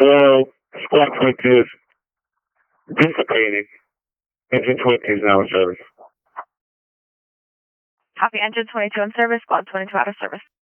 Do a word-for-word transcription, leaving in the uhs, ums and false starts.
Hello, squad twenty-two is dissipating. Engine twenty-two is now in service. Copy, engine twenty-two in service, squad twenty-two out of service.